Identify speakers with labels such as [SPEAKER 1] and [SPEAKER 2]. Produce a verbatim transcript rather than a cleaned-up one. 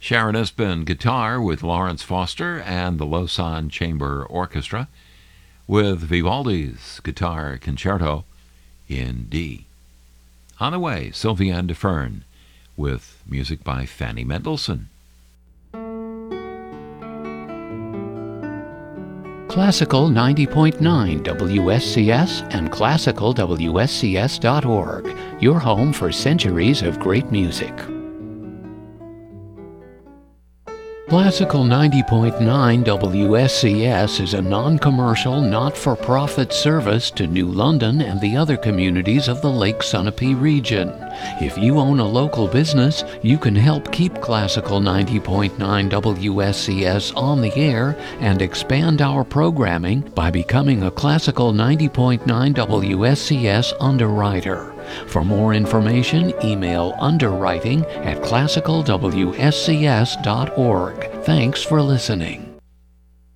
[SPEAKER 1] Sharon Espen guitar with Lawrence Foster and the Lausanne Chamber Orchestra with Vivaldi's Guitar Concerto in D. On the way, Sylviane de Fern with music by Fanny Mendelssohn.
[SPEAKER 2] Classical ninety point nine W S C S and classical W S C S dot org, your home for centuries of great music. Classical ninety point nine W S C S is a non-commercial, not-for-profit service to New London and the other communities of the Lake Sunapee region. If you own a local business, you can help keep Classical ninety point nine W S C S on the air and expand our programming by becoming a Classical ninety point nine W S C S underwriter. For more information, email underwriting at classical W S C S dot org. Thanks for listening.